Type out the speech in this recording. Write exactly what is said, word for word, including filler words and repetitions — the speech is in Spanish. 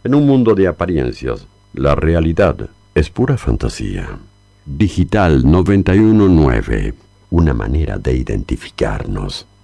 En un mundo de apariencias, la realidad es pura fantasía. Digital noventa y uno punto nueve, una manera de identificarnos.